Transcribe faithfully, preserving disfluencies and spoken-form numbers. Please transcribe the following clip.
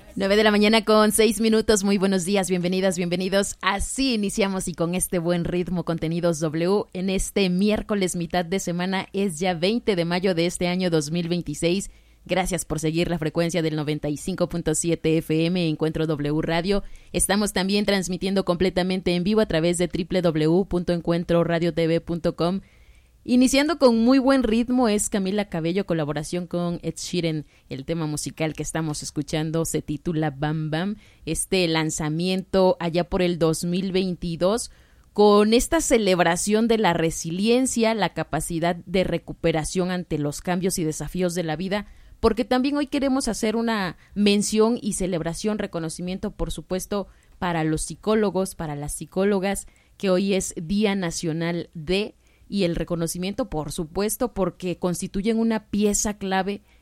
nueve de la mañana con seis minutos. Muy buenos días, bienvenidas, bienvenidos. Así iniciamos y con este buen ritmo Contenidos W en este miércoles mitad de semana. Es ya veinte de mayo de este año dos mil veintiséis. Gracias por seguir la frecuencia del noventa y cinco punto siete F M Encuentro W Radio. Estamos también transmitiendo completamente en vivo a través de doble u doble u doble u punto encuentro radio t v punto com. Iniciando con muy buen ritmo es Camila Cabello, colaboración con Ed Sheeran. El tema musical que estamos escuchando se titula Bam Bam. Este lanzamiento allá por el dos mil veintidós, con esta celebración de la resiliencia, la capacidad de recuperación ante los cambios y desafíos de la vida, porque también hoy queremos hacer una mención y celebración, reconocimiento, por supuesto, para los psicólogos, para las psicólogas, que hoy es Día Nacional de... y el reconocimiento, por supuesto, porque constituyen una pieza clave